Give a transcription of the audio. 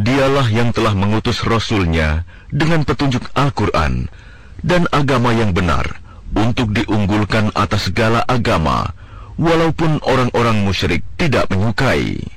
Dialah yang telah mengutus Rasul-Nya dengan petunjuk Al-Quran dan agama yang benar untuk diunggulkan atas segala agama, walaupun orang-orang musyrik tidak menyukai.